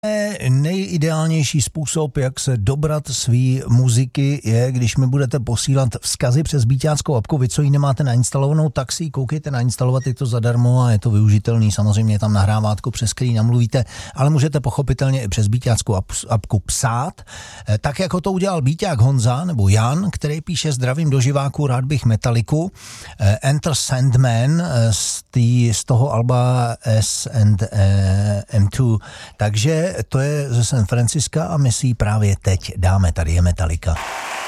Nejideálnější způsob, jak se dobrat svý muziky, je, když mi budete posílat vzkazy přes Beaťáckou apku. Vy, co ji nemáte nainstalovanou, tak si ji koukejte nainstalovat, je to zadarmo a je to využitelný. Samozřejmě je tam nahrávátko, přes který namluvíte, ale můžete pochopitelně i přes Beaťáckou apku psát. Tak, jako to udělal Beaťák Honza nebo Jan, který píše: zdravím do živáku, rád bych Metaliku. Enter Sandman z toho alba S&M2. Takže to je ze San Franciska a my si ji právě teď dáme. Tady je Metallica.